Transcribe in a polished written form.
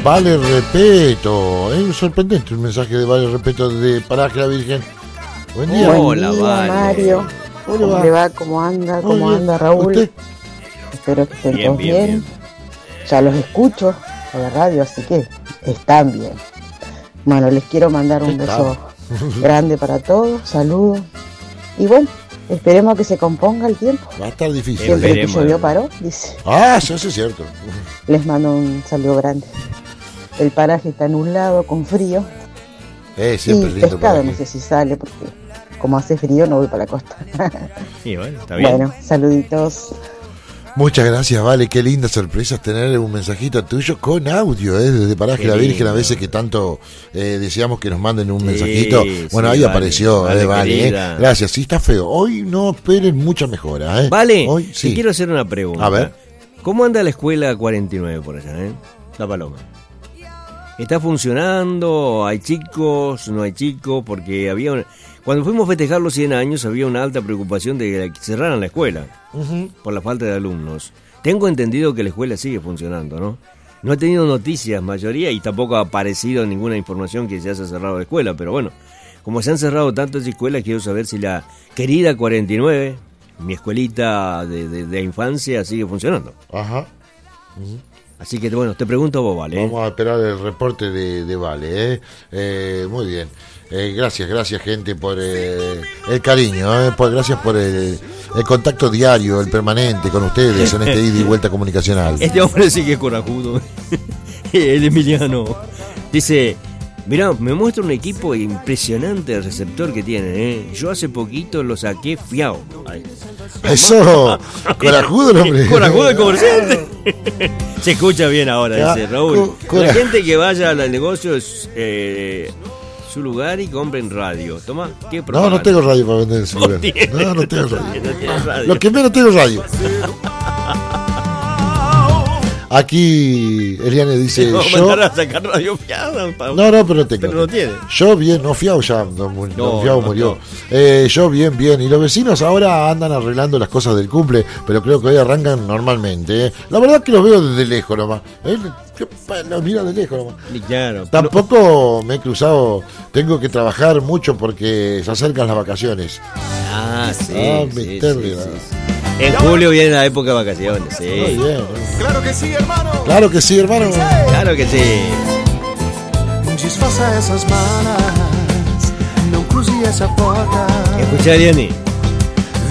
Vale Repeto. Es sorprendente un mensaje de Vale Repeto de Paraje la Virgen. Buen día. Hola, Vale. Mario. ¿Cómo le va? ¿Cómo anda? ¿Cómo anda Raúl? ¿Usted? Espero que estén todos bien. Ya los escucho por la radio, así que están bien. Bueno, les quiero mandar un beso grande para todos, saludos. Y bueno, esperemos que se componga el tiempo. Va a estar difícil. Siempre que llovió paró, dice. Ah, eso es cierto. Les mando un saludo grande. El paraje está nublado, con frío. Siempre y lindo pescado, paraje. no sé si sale, porque como hace frío no voy para la costa. Sí, bueno, está bien. Bueno, saluditos. Muchas gracias, Vale, qué linda sorpresa tener un mensajito tuyo con audio, desde Paraje Qué la Virgen, lindo. a veces que tanto deseamos que nos manden un mensajito. Bueno, ahí Vale, apareció, Vale. querida. Gracias, sí está feo. Hoy no esperen mucha mejora, Vale, Hoy sí. te quiero hacer una pregunta. A ver. ¿Cómo anda la escuela 49 por allá, La Paloma? ¿Está funcionando? ¿Hay chicos? ¿No hay chicos? Porque cuando fuimos a festejar los 100 años había una alta preocupación de que cerraran la escuela por la falta de alumnos. Tengo entendido que la escuela sigue funcionando, ¿no? No he tenido noticias, mayoría, y tampoco ha aparecido ninguna información que se haya cerrado la escuela, pero bueno, como se han cerrado tantas escuelas, quiero saber si la querida 49, mi escuelita de infancia, sigue funcionando. Ajá. Así que bueno, te pregunto a vos, Vale. Vamos a esperar el reporte de Vale, muy bien. Gracias gente por el cariño, gracias por el contacto diario, el permanente con ustedes en este ida y vuelta comunicacional. Este hombre sí que es corajudo. El Emiliano dice: mirá, me muestra un equipo impresionante el receptor que tienen, Yo hace poquito lo saqué fiao. Ay. Eso, corajudo el hombre. Corajudo el comerciante. Se escucha bien ahora, dice Raúl. La gente que vaya al negocio es su lugar y compren radio. Toma, ¿qué propaganda? No tengo radio para vender en su lugar. No tengo radio. No tienes radio. Lo que menos tengo radio. Aquí Eliane dice: ¿Cómo yo... mandar a sacar radio fiada? No, pero no tengo. Pero no tiene. Yo bien, no fiao ya, fiao murió. Yo bien. Y los vecinos ahora andan arreglando las cosas del cumple, pero creo que hoy arrancan normalmente. La verdad que los veo desde lejos nomás. Los miro de lejos nomás. Y claro. Tampoco me he cruzado, tengo que trabajar mucho porque se acercan las vacaciones. Sí. Sí. En julio viene la época de vacaciones, sí. Muy bien. Claro que sí, hermano. Claro que sí, hermano. Claro que sí. Desfaça essas malas, não cruze essa porta. Escucha, Eliani.